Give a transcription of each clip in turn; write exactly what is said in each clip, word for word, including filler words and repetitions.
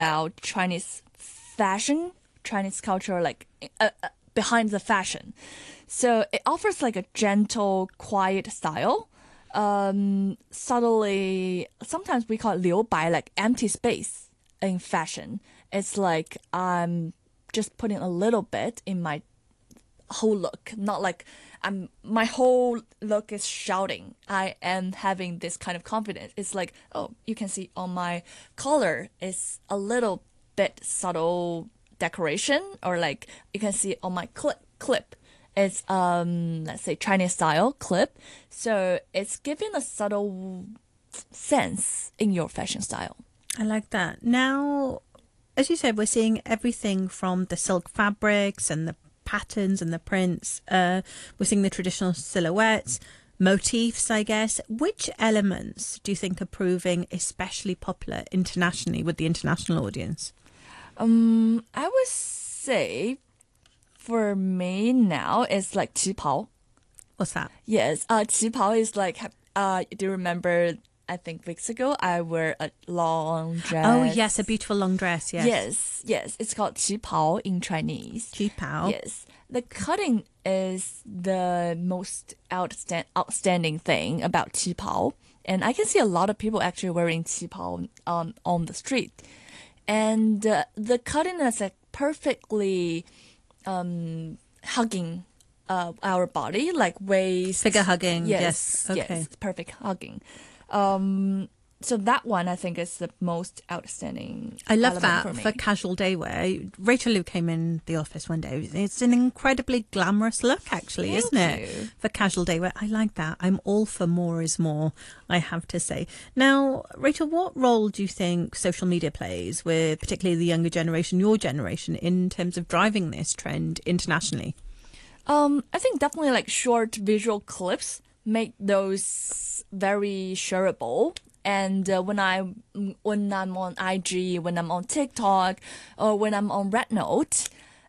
about Chinese fashion, Chinese culture, like uh, uh, behind the fashion. So it offers like a gentle, quiet style. Um, subtly, sometimes we call it 留白, like empty space in fashion. It's like I'm just putting a little bit in my whole look, not like I'm my whole look is shouting. I am having this kind of confidence. It's like, oh, you can see on my collar is a little bit subtle decoration, or like you can see on my clip clip. It's um let's say Chinese style clip. So it's giving a subtle sense in your fashion style. I like that. Now, as you said, we're seeing everything from the silk fabrics and the patterns and the prints. Uh, we're seeing the traditional silhouettes, motifs, I guess. Which elements do you think are proving especially popular internationally with the international audience? Um, I would say for me now it's like 旗袍. What's that? Yes, uh, 旗袍 is like, uh, do you remember? I think weeks ago I wear a long dress. Oh yes, a beautiful long dress. Yes. Yes, yes. It's called 旗袍 in Chinese. 旗袍. Yes. The cutting is the most outstand outstanding thing about 旗袍. And I can see a lot of people actually wearing 旗袍 um, on the street. And uh, the cutting is like perfectly um, hugging uh, our body, like waist. Figure hugging. Yes, Yes. Okay. yes, perfect hugging. Um, so that one I think is the most outstanding. I love element that for, for, me. casual day wear. Rachel Liu came in the office one day. It's an incredibly glamorous look, actually, Thank isn't it? you. For casual day wear. I like that. I'm all for more is more, I have to say. Now, Rachel, what role do you think social media plays with particularly the younger generation, your generation, in terms of driving this trend internationally? Um, I think definitely like short visual clips make those very shareable. And uh, when I when I'm on I G, when I'm on TikTok, or when I'm on Rednote,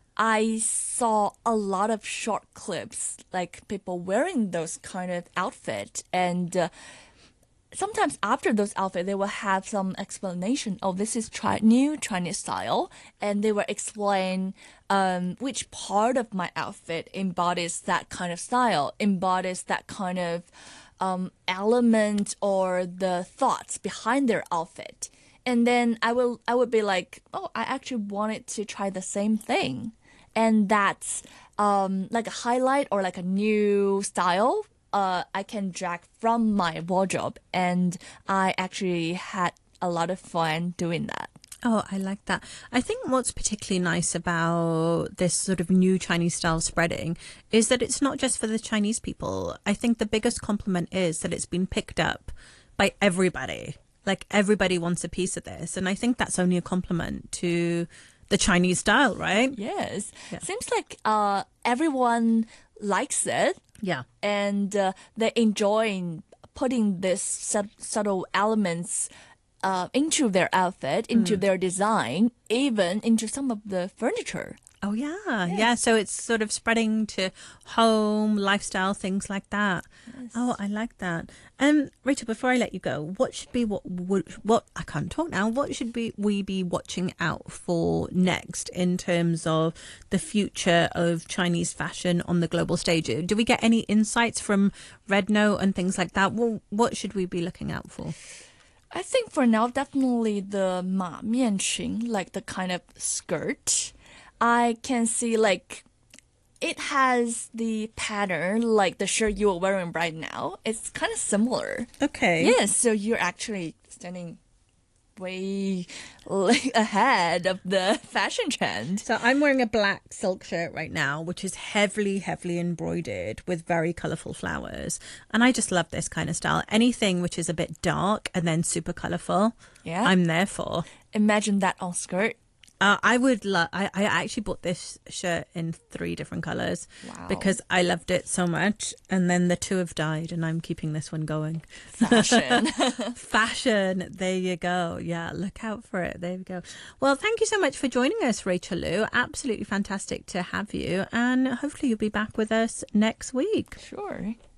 I saw a lot of short clips, like people wearing those kind of outfit, and uh, sometimes after those outfits, they will have some explanation. Oh, this is tri- new Chinese style, and they will explain um, which part of my outfit embodies that kind of style, embodies that kind of um, element or the thoughts behind their outfit. And then I will I would be like, oh, I actually wanted to try the same thing, and that's um, like a highlight or like a new style. Uh, I can drag from my wardrobe, and I actually had a lot of fun doing that. Oh, I like that. I think what's particularly nice about this sort of new Chinese style spreading is that it's not just for the Chinese people. I think the biggest compliment is that it's been picked up by everybody. Like everybody wants a piece of this. And I think that's only a compliment to the Chinese style, right? Yes. Yeah. Seems like uh, everyone likes it. Yeah. And uh, they're enjoying putting this sub- subtle elements uh, into their outfit, into mm. their design, even into some of the furniture. Oh, yeah. Yes. Yeah. So it's sort of spreading to home, lifestyle, things like that. Yes. Oh, I like that. Um, Rachel, before I let you go, what should be what, what, what I can't talk now. What should be we be watching out for next in terms of the future of Chinese fashion on the global stage? Do we get any insights from Rednote and things like that? Well, what should we be looking out for? I think for now, definitely the 马面裙, like the kind of skirt. I can see like it has the pattern like the shirt you're wearing right now. It's kind of similar. Okay. Yes, so you're actually standing way like ahead of the fashion trend. So I'm wearing a black silk shirt right now, which is heavily, heavily embroidered with very colourful flowers. And I just love this kind of style. Anything which is a bit dark and then super colourful, yeah, I'm there for. Imagine that on skirt. Uh, I would love. I, I actually bought this shirt in three different colours wow. because I loved it so much. And then the two have died, and I'm keeping this one going. Fashion, fashion. There you go. Yeah, look out for it. There we go. Well, thank you so much for joining us, Rachel Liu. Absolutely fantastic to have you, and hopefully you'll be back with us next week. Sure.